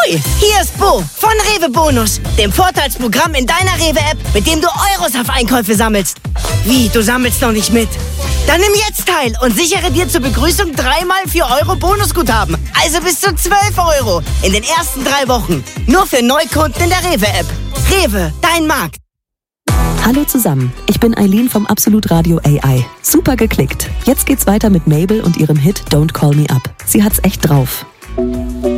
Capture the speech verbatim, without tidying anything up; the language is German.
Neu! Hier ist Bo von Rewe Bonus, dem Vorteilsprogramm in deiner Rewe-App, mit dem du Euros auf Einkäufe sammelst. Wie, du sammelst noch nicht mit? Dann nimm jetzt teil und sichere dir zur Begrüßung dreimal vier Euro Bonusguthaben. Also bis zu zwölf Euro in den ersten drei Wochen. Nur für Neukunden in der Rewe-App. Rewe, dein Markt. Hallo zusammen, ich bin Eileen vom Absolut Radio A I. Super geklickt. Jetzt geht's weiter mit Mabel und ihrem Hit Don't Call Me Up. Sie hat's echt drauf.